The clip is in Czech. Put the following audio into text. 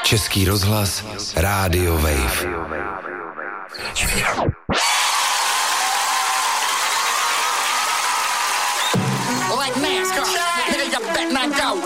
Český rozhlas, Rádio Wave. Like NASCAR, nigga, you bet not go.